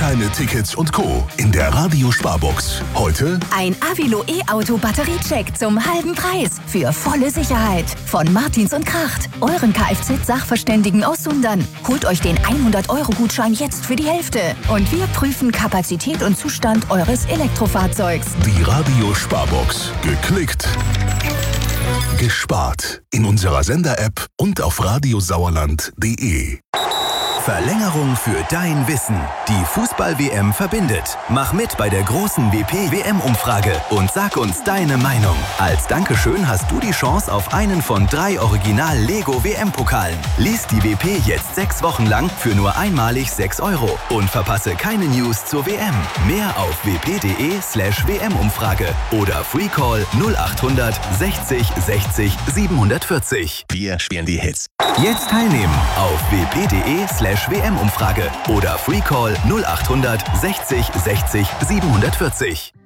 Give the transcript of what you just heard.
Gutscheine, Tickets und Co. in der Radio Sparbox. Heute ein Avilo E-Auto Batteriecheck zum halben Preis für volle Sicherheit von Martins und Kracht, euren Kfz-Sachverständigen aus Sundern. Holt euch den 100-Euro-Gutschein jetzt für die Hälfte und wir prüfen Kapazität und Zustand eures Elektrofahrzeugs. die Radio Sparbox. Geklickt, gespart. In unserer Sender-App und auf radiosauerland.de. Verlängerung für dein Wissen. Die Fußball-WM verbindet. Mach mit bei der großen WP-WM-Umfrage und sag uns deine Meinung. Als Dankeschön hast du die Chance auf einen von 3 Original-Lego-WM-Pokalen. Lies die WP jetzt 6 Wochen lang für nur einmalig 6 € und verpasse keine News zur WM. Mehr auf wp.de/WM-Umfrage oder Freecall 0800 60 60 740. Wir spielen die Hits. Jetzt teilnehmen auf wp.de/WM-Umfrage oder Freecall 0800 60 60 740.